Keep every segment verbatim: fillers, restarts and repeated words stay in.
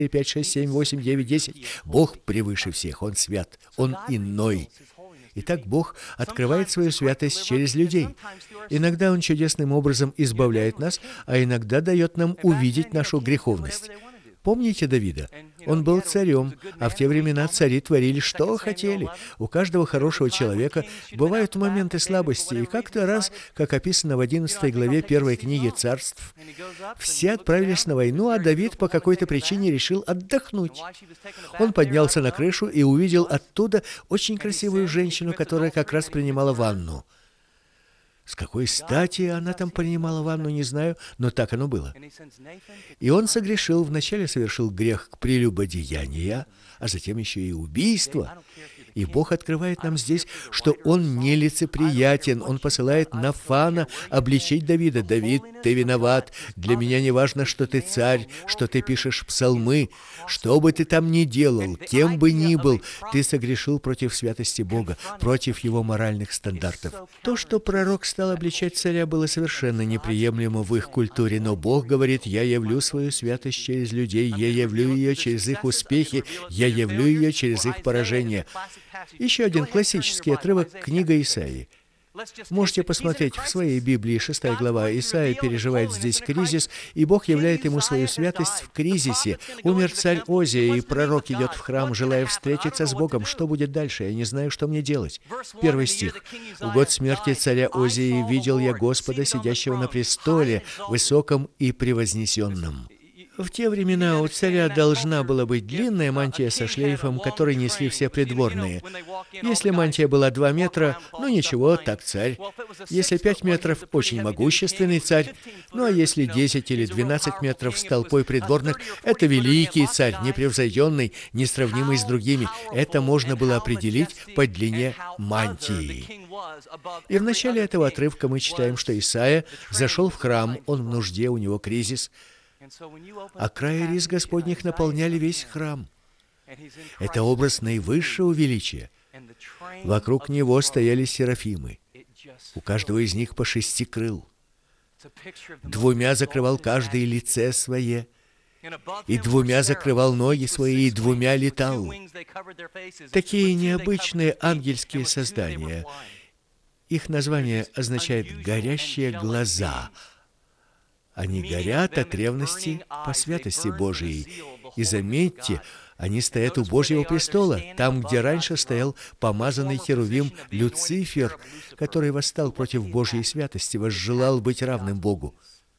пять, шесть, семь, восемь, девять, десять. Бог превыше всех, Он свят, Он иной. Итак, Бог открывает свою святость через людей. Иногда Он чудесным образом избавляет нас, а иногда дает нам увидеть нашу греховность. Помните Давида? Он был царем, а в те времена цари творили, что хотели. У каждого хорошего человека бывают моменты слабости, и как-то раз, как описано в одиннадцатой главе первой книги Царств, все отправились на войну, а Давид по какой-то причине решил отдохнуть. Он поднялся на крышу и увидел оттуда очень красивую женщину, которая как раз принимала ванну. С какой стати она там принимала ванну, не знаю, но так оно было. И он согрешил, вначале совершил грех прелюбодеяния, а затем еще и убийство. И Бог открывает нам здесь, что Он нелицеприятен. Он посылает Нафана обличить Давида. «Давид, ты виноват. Для меня не важно, что ты царь, что ты пишешь псалмы. Что бы ты там ни делал, кем бы ни был, ты согрешил против святости Бога, против Его моральных стандартов». То, что пророк стал обличать царя, было совершенно неприемлемо в их культуре, но Бог говорит: «Я явлю свою святость через людей, я явлю ее через их успехи, я явлю ее через их поражения». Еще один классический отрывок — книга Исаии. Можете посмотреть в своей Библии, шестая глава. Исаия переживает здесь кризис, и Бог являет ему свою святость в кризисе. Умер царь Озия, и пророк идет в храм, желая встретиться с Богом. Что будет дальше? Я не знаю, что мне делать. Первый стих. «В год смерти царя Озии видел я Господа, сидящего на престоле, высоком и превознесенном». В те времена у царя должна была быть длинная мантия со шлейфом, который несли все придворные. Если мантия была два метра, ну ничего, так царь. Если пять метров, очень могущественный царь. Ну а если десять или двенадцать метров с толпой придворных, это великий царь, непревзойденный, несравнимый с другими. Это можно было определить по длине мантии. И в начале этого отрывка мы читаем, что Исаия зашел в храм, он в нужде, у него кризис. А края рис Господних наполняли весь храм. Это образ наивысшего величия. Вокруг него стояли серафимы. У каждого из них по шести крыл. Двумя закрывал каждый лице свое, и двумя закрывал ноги свои, и двумя летал. Такие необычные ангельские создания. Их название означает «горящие глаза». Они горят от ревности по святости Божией. И заметьте, они стоят у Божьего престола, там, где раньше стоял помазанный херувим Люцифер, который восстал против Божьей святости, возжелал быть равным Богу.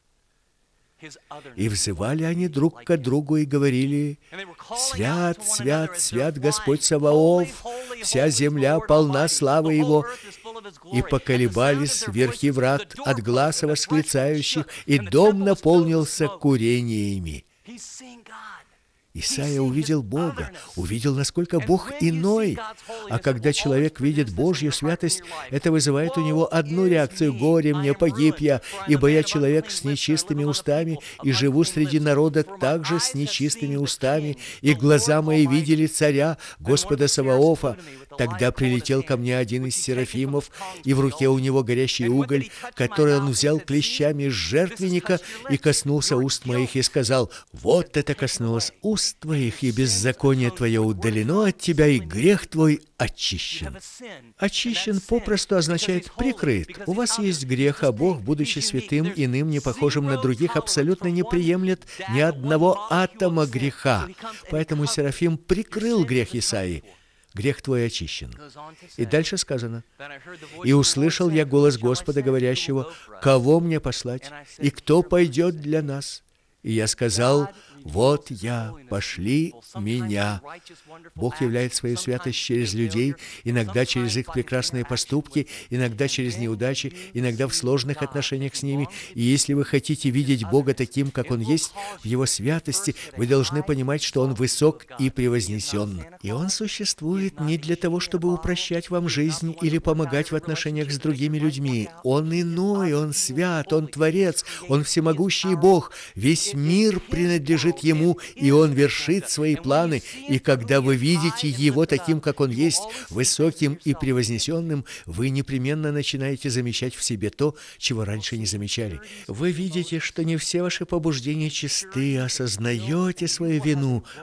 И взывали они друг к другу и говорили: «Свят, свят, свят Господь Саваоф, вся земля полна славы Его». И поколебались верхи врат от гласа восклицающих, и дом наполнился курениями. Исаия увидел Бога, увидел, насколько Бог иной. А когда человек видит Божью святость, это вызывает у него одну реакцию: «Горе мне, погиб я, ибо я человек с нечистыми устами, и живу среди народа также с нечистыми устами, и глаза мои видели царя, Господа Саваофа». Тогда прилетел ко мне один из серафимов, и в руке у него горящий уголь, который он взял клещами с жертвенника и коснулся уст моих, и сказал: «Вот это коснулось уст твоих, и беззаконие твое удалено от тебя, и грех твой очищен». Очищен попросту означает прикрыт. У вас есть грех, а Бог, будучи святым, иным, не похожим на других, абсолютно не приемлет ни одного атома греха. Поэтому Серафим прикрыл грех Исаии. Грех твой очищен. И дальше сказано: «И услышал я голос Господа, говорящего: кого мне послать, и кто пойдет для нас? И я сказал: вот я, пошли меня». Бог являет свою святость через людей, иногда через их прекрасные поступки, иногда через неудачи, иногда в сложных отношениях с ними. И если вы хотите видеть Бога таким, как Он есть, в Его святости, вы должны понимать, что Он высок и превознесен. И Он существует не для того, чтобы упрощать вам жизнь или помогать в отношениях с другими людьми. Он иной, Он свят, Он Творец, Он всемогущий Бог. Весь мир принадлежит принадлежит Ему, и Он вершит свои планы. И когда вы видите Его таким, как Он есть, высоким и превознесенным, вы непременно начинаете замечать в себе то, чего раньше не замечали. Вы видите, что не все ваши побуждения чисты, осознаете свою вину,